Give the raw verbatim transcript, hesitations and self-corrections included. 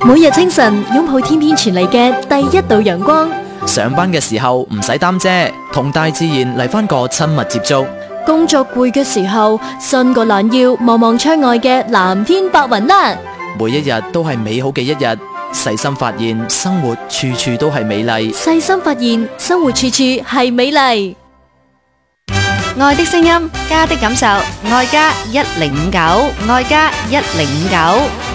每日清晨擁抱天邊傳嚟嘅第一道陽光， 上班嘅時候唔使擔遮，同大自然嚟返個親密接觸。 工作攰嘅時候，伸個懶腰望望窗外嘅藍天白雲啦。 每一日都係美好嘅一日，細心發現生活處處都係美麗。 細心發現生活處處係美麗。 愛的聲音，家的感受，愛家一零五九，愛家一零五九。